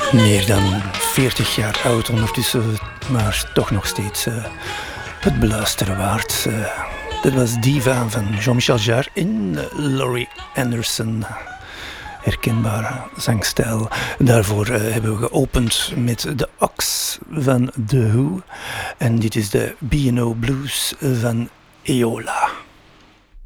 Meer dan 40 jaar oud ondertussen, maar toch nog steeds het beluisteren waard. Dit was Diva van Jean-Michel Jarre in Laurie Anderson. Herkenbare zangstijl. Daarvoor hebben we geopend met de Ox van The Who. En dit is de B&O Blues van Eola.